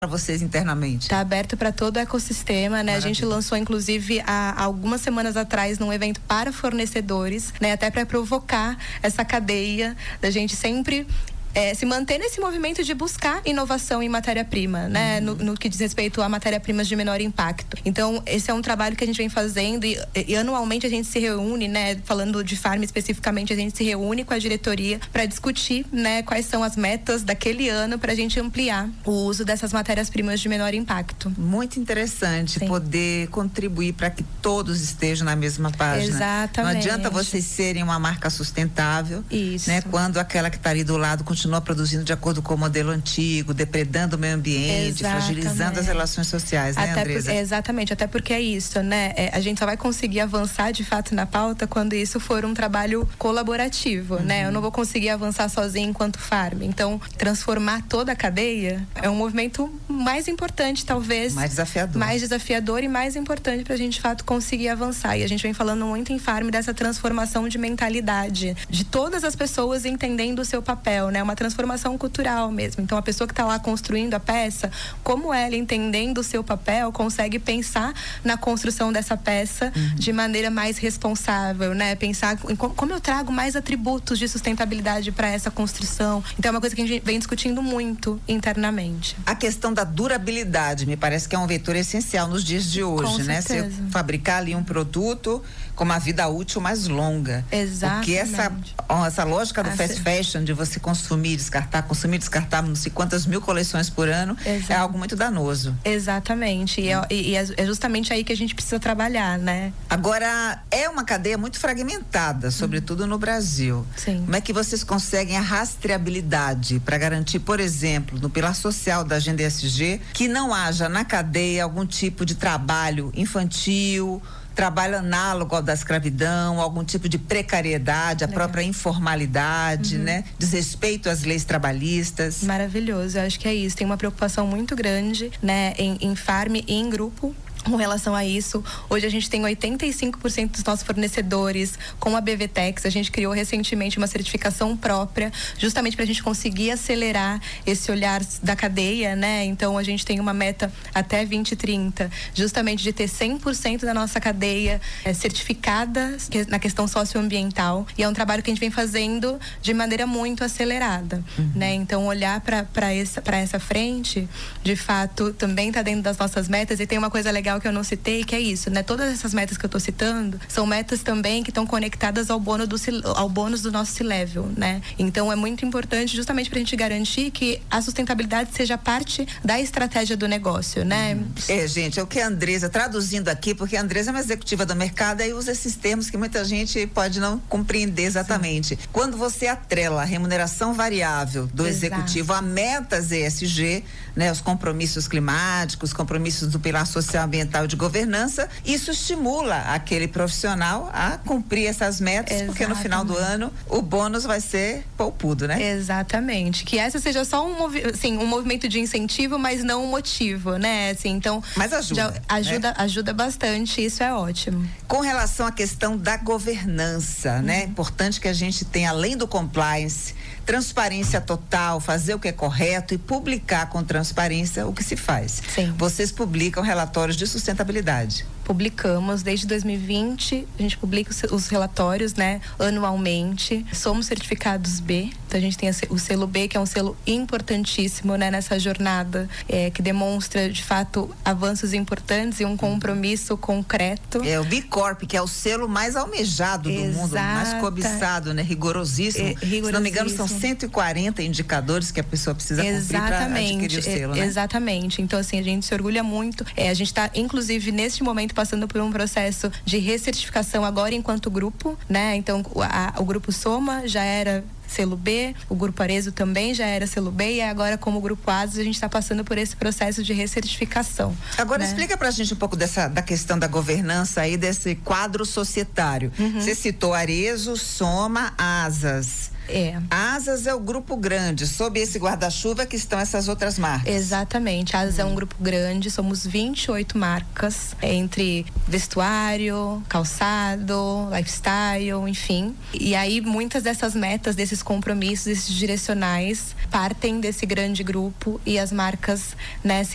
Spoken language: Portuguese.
para vocês internamente? Está aberto para todo o ecossistema, né? Maravilha. A gente lançou, inclusive, há algumas semanas atrás, num evento para fornecedores, né? Até para provocar essa cadeia da gente sempre se manter nesse movimento de buscar inovação em matéria-prima, né? No que diz respeito a matéria-primas de menor impacto. Então, esse é um trabalho que a gente vem fazendo e anualmente a gente se reúne, né? Falando de Farm especificamente, a gente se reúne com a diretoria para discutir, né? Quais são as metas daquele ano para a gente ampliar o uso dessas matérias-primas de menor impacto. Muito interessante. Sim. Poder contribuir para que todos estejam na mesma página. Exatamente. Não adianta vocês serem uma marca sustentável, isso, né? Quando aquela que está ali do lado continua produzindo de acordo com o modelo antigo, depredando o meio ambiente, fragilizando as relações sociais, né, Andresa? Exatamente, até porque é isso, né? A gente só vai conseguir avançar de fato na pauta quando isso for um trabalho colaborativo, né? Eu não vou conseguir avançar sozinho enquanto Farm. Então, transformar toda a cadeia é um movimento mais importante, talvez. Mais desafiador. Mais desafiador e mais importante para a gente, de fato, conseguir avançar. E a gente vem falando muito em Farm dessa transformação de mentalidade, de todas as pessoas entendendo o seu papel, né? Uma transformação cultural mesmo. Então, a pessoa que está lá construindo a peça, como ela, entendendo o seu papel, consegue pensar na construção dessa peça de maneira mais responsável, né? Pensar em como eu trago mais atributos de sustentabilidade para essa construção. Então, é uma coisa que a gente vem discutindo muito internamente. A questão da durabilidade me parece que é um vetor essencial nos dias de hoje, né? Você fabricar ali um produto com uma vida útil mais longa. Exatamente. Porque essa lógica do fast fashion, de você consumir, descartar não sei quantas mil coleções por ano, é algo muito danoso. Exatamente. E é justamente aí que a gente precisa trabalhar, né? Agora, é uma cadeia muito fragmentada, sobretudo no Brasil. Sim. Como é que vocês conseguem a rastreabilidade para garantir, por exemplo, no pilar social da Agenda ESG, que não haja na cadeia algum tipo de trabalho infantil, trabalho análogo ao da escravidão, algum tipo de precariedade, a própria informalidade, né? Desrespeito às leis trabalhistas. Maravilhoso, eu acho que é isso. Tem uma preocupação muito grande, né? Em Farm e em grupo. Com relação a isso, hoje a gente tem 85% dos nossos fornecedores com a BVTEX. A gente criou recentemente uma certificação própria, justamente para a gente conseguir acelerar esse olhar da cadeia, né? Então, a gente tem uma meta até 2030, justamente de ter 100% da nossa cadeia certificada na questão socioambiental. E é um trabalho que a gente vem fazendo de maneira muito acelerada, né? Então, olhar para essa frente, de fato, também está dentro das nossas metas. E tem uma coisa legal que eu não citei, que é isso, né? Todas essas metas que eu tô citando são metas também que estão conectadas ao bônus do nosso C-Level, né? Então é muito importante justamente pra gente garantir que a sustentabilidade seja parte da estratégia do negócio, né? Gente, é o que a Andresa, traduzindo aqui, porque a Andresa é uma executiva do mercado e usa esses termos que muita gente pode não compreender exatamente. Sim. Quando você atrela a remuneração variável do executivo a metas ESG, né? Os compromissos climáticos, os compromissos do pilar social ambiental de governança, isso estimula aquele profissional a cumprir essas metas, porque no final do ano o bônus vai ser poupudo, né? Exatamente. Que essa seja só um movimento de incentivo, mas não um motivo, né? Assim, então, mas ajuda. Ajuda bastante, isso é ótimo. Com relação à questão da governança, né? É importante que a gente tenha, além do compliance, transparência total, fazer o que é correto e publicar com transparência o que se faz. Sim. Vocês publicam relatórios de sustentabilidade. Publicamos desde 2020, a gente publica os relatórios, né, anualmente. Somos certificados B, então a gente tem o selo B, que é um selo importantíssimo, né, nessa jornada, que demonstra de fato avanços importantes e um compromisso concreto. É o B Corp, que é o selo mais almejado do mundo, mais cobiçado, né, rigorosíssimo. Se não me engano, são 140 indicadores que a pessoa precisa cumprir para adquirir o selo, né? Exatamente. Então, assim, a gente se orgulha muito. A gente está, inclusive, neste momento, passando por um processo de recertificação agora enquanto grupo, né? Então, o grupo Soma já era selo B, o Grupo Arezzo também já era selo B, e agora, como Grupo Asus, a gente está passando por esse processo de recertificação. Agora, né? Explica pra gente um pouco da questão da governança aí, desse quadro societário. Você citou Arezzo, Soma, Asas. Asas é o grupo grande, sob esse guarda-chuva que estão essas outras marcas. Exatamente, Asas é um grupo grande, somos 28 marcas, entre vestuário, calçado, lifestyle, enfim. E aí muitas dessas metas, desses compromissos, esses direcionais, partem desse grande grupo, e as marcas, né,